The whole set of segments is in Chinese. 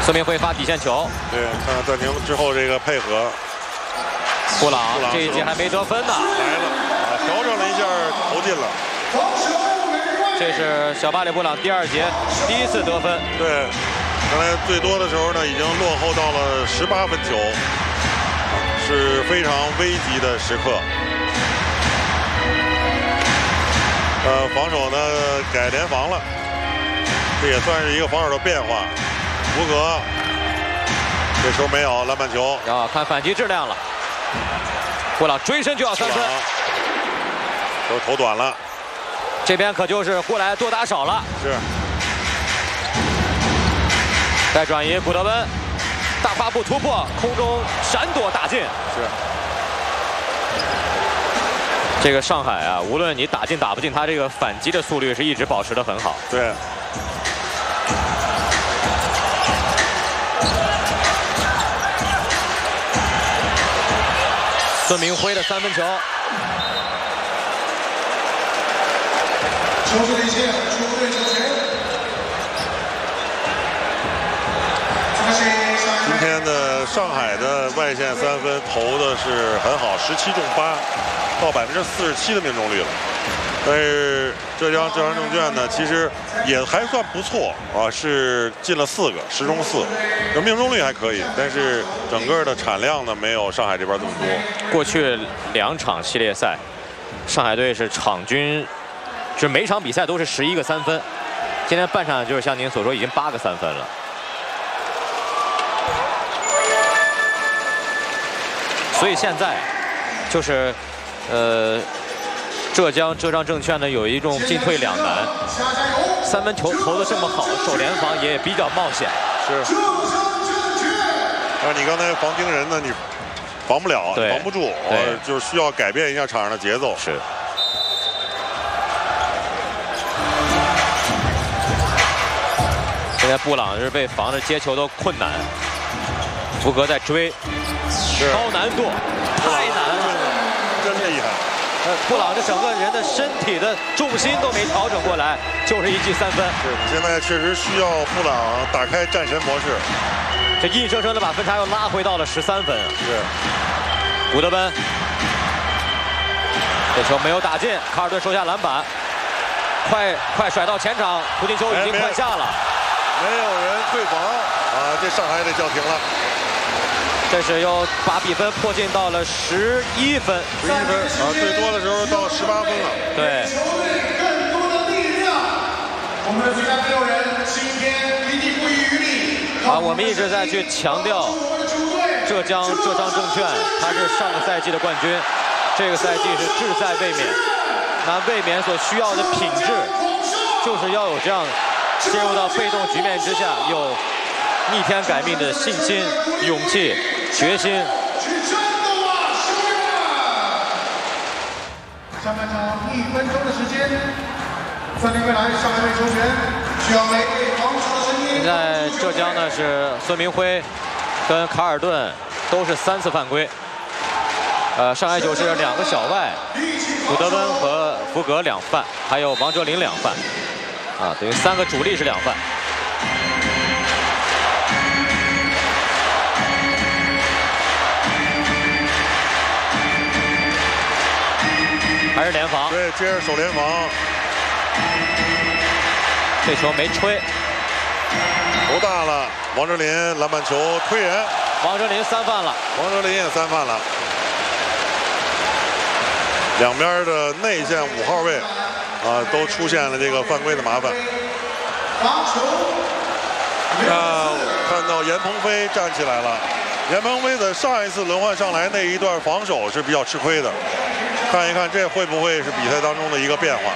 孙明辉发底线球。 对，看看暂停之后这个配合。 布朗这一节还没得分呢。 来了，调整了一下，投进了。 这是小巴里布朗第2节第1次得分。 对，刚才最多的时候呢，已经落后到了18分球，是非常危急的时刻。防守呢改联防了，这也算是一个防守的变化。福格这球没有篮板球， 要看反击质量了。布朗追身就要3分， 都投短了。 这边可就是过来多打少了。 是。 再转移，古德温大跨步突破，空中闪躲打进。 是。 这个上海啊，无论你打进打不进，他这个反击的速率是一直保持得很好。 对。 孙明辉的3分球。 球队领先，球队球权。 今天的上海的外线3分投的是很好，17中8，到47%的命中率了。但是浙江证券呢，其实也还算不错啊，是进了4个，10中4，这命中率还可以，但是整个的产量呢没有上海这边这么多。 过去2场系列赛，上海队是场均，就是每场比赛都是11个3分，今天半场就是像您所说，已经8个3分了。所以现在就是浙江证券呢有一种进退两难，3分球投的这么好，守联防也比较冒险。 是。但是你刚才防盯人呢，你防不了，防不住，就是需要改变一下场上的节奏。 是。现在布朗是被防着接球都困难，福格在追。高难度，太难了， 真厉害！ 布朗这整个人的身体的重心都没调整过来，就是一记3分。 是，现在确实需要布朗打开战神模式， 这硬生生的把分差又拉回到了13分。 是， 古德温，这球没有打进，卡尔顿收下篮板，快甩到前场，胡金秋已经快下了， 没有人退防啊，这上海得叫停了。 这是又把比分迫近到了11分 ，11分啊，最多的时候到18分了。 对。 更多的力量，我们的最佳6人今天一定不遗余力。 我们一直在去强调浙江证券，它是上个赛季的冠军，这个赛季是志在卫冕。那卫冕所需要的品质，就是要有这样进入到被动局面之下有逆天改命的信心、勇气、决心。 下半场1分钟的时间，3点未来上海队球权需要每位防守的声音。 现在浙江呢是孙明辉跟卡尔顿都是3次犯规，上海九是2个小外，古德温和福格2犯，还有王哲林2犯，等于3个主力是2犯。还是联防， 对，接着守联防。 这球没吹， 头大了。王哲林篮板球推人， 王哲林3犯了， 王哲林也3犯了。两边的内线5号位都出现了这个犯规的麻烦。看到严鹏飞站起来了，严鹏飞的上一次轮换上来那一段防守是比较吃亏的。看一看这会不会是比赛当中的一个变化。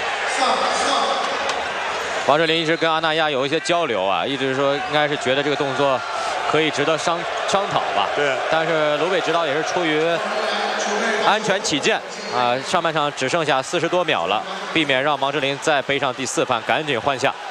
王哲林一直跟阿那亚有一些交流一直说应该是觉得这个动作可以值得商讨吧。 对。 但是卢伟指导也是出于安全起见上半场只剩下40多秒了，避免让王哲林再背上第4犯，赶紧换下。